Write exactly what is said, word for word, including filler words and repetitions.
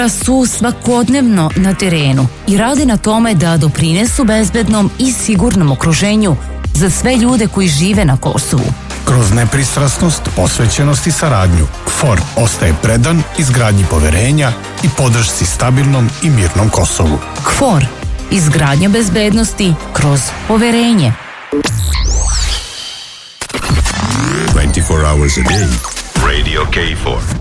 su svakodnevno na terenu i rade na tome da doprinesu bezbednom i sigurnom okruženju za sve ljude koji žive na Kosovu. Kroz nepristrasnost, posvećenost i saradnju, K F O R ostaje predan izgradnji poverenja i podršci stabilnom i mirnom Kosovu. K F O R, izgradnja bezbednosti kroz poverenje. twenty-four hours a day. Radio K four.